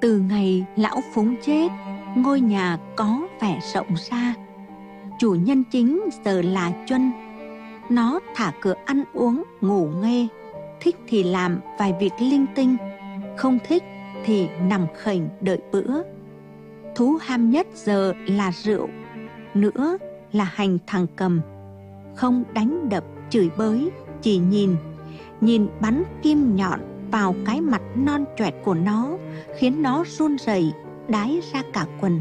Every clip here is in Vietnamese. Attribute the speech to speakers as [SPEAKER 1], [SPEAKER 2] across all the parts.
[SPEAKER 1] Từ ngày lão Phúng chết, ngôi nhà có vẻ rộng ra. Chủ nhân chính giờ là Chuân. Nó thả cửa ăn uống ngủ nghê, thích thì làm vài việc linh tinh, không thích thì nằm khểnh đợi bữa. Thú ham nhất giờ là rượu, nữa là hành thằng Cầm. Không đánh đập chửi bới, chỉ nhìn bắn kim nhọn vào cái mặt non choẹt của nó, khiến nó run rẩy đái ra cả quần.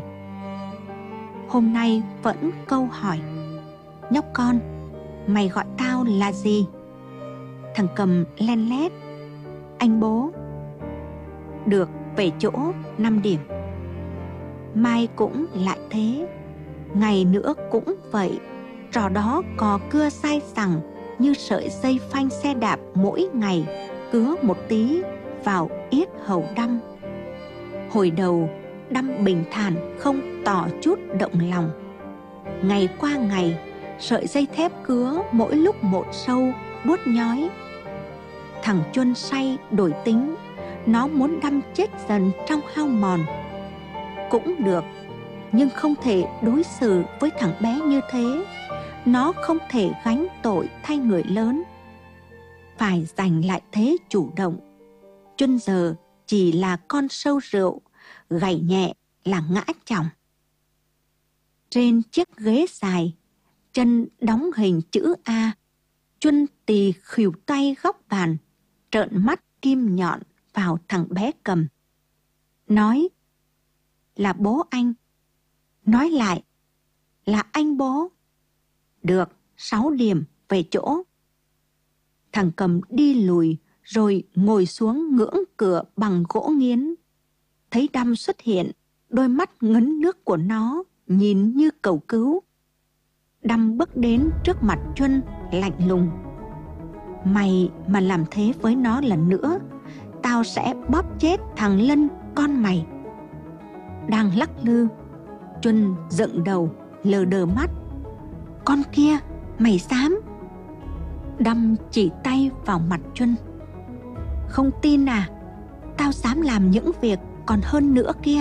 [SPEAKER 1] Hôm nay vẫn câu hỏi: nhóc con, mày gọi tao là gì? Thằng Cầm len lét: anh bố. Được, về chỗ 5 điểm. Mai cũng lại thế, ngày nữa cũng vậy. Trò đó cò cưa sai sằng như sợi dây phanh xe đạp, mỗi ngày cứa một tí vào yết hầu Đăm. Hồi đầu Đăm bình thản, không tỏ chút động lòng. Ngày qua ngày, sợi dây thép cứa mỗi lúc một sâu, buốt nhói. Thằng Chuân say đổi tính, nó muốn Đăm chết dần trong hao mòn. Cũng được, nhưng không thể đối xử với thằng bé như thế. Nó không thể gánh tội thay người lớn, phải giành lại thế chủ động. Chuân giờ chỉ là con sâu rượu, gảy nhẹ là ngã chỏng. Trên chiếc ghế dài, chân đóng hình chữ A, Chuân tì khuỷu tay góc bàn, trợn mắt kim nhọn vào thằng bé Cầm. Nói: là bố anh. Nói lại: là anh bố. Được, 6 điểm, về chỗ. Thằng Cầm đi lùi rồi ngồi xuống ngưỡng cửa bằng gỗ nghiến. Thấy Đăm xuất hiện, đôi mắt ngấn nước của nó nhìn như cầu cứu. Đăm bước đến trước mặt Chuân lạnh lùng: mày mà làm thế với nó lần nữa, tao sẽ bóp chết thằng Lân con mày. Đang lắc lư, Chuân dựng đầu lờ đờ mắt: con kia, mày dám? Đăm chỉ tay vào mặt Chuân: không tin à? Tao dám làm những việc còn hơn nữa kia.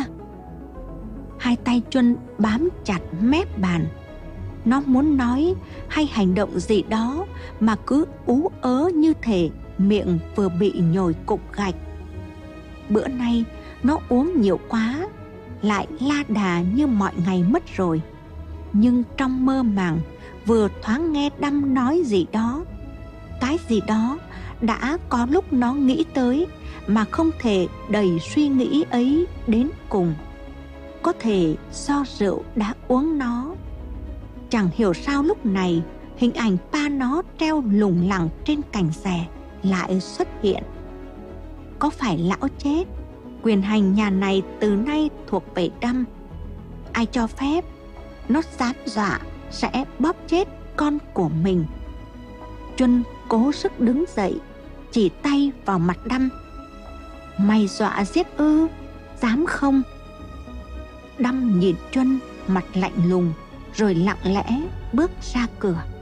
[SPEAKER 1] Hai tay Chuân bám chặt mép bàn. Nó muốn nói hay hành động gì đó mà cứ ú ớ như thể miệng vừa bị nhồi cục gạch. Bữa nay nó uống nhiều quá, lại la đà như mọi ngày mất rồi. Nhưng trong mơ màng vừa thoáng nghe Đăm nói gì đó. Cái gì đó đã có lúc nó nghĩ tới mà không thể đẩy suy nghĩ ấy đến cùng. Có thể do rượu đã uống nó. Chẳng hiểu sao lúc này hình ảnh ba nó treo lủng lẳng trên cành rẻ lại xuất hiện. Có phải lão chết, quyền hành nhà này từ nay thuộc về Đăm. Ai cho phép nó dám dọa sẽ bóp chết con của mình. Chuân cố sức đứng dậy, chỉ tay vào mặt Đăm: mày dọa giết ư? Dám không? Đăm nhìn Chuân mặt lạnh lùng, rồi lặng lẽ bước ra cửa.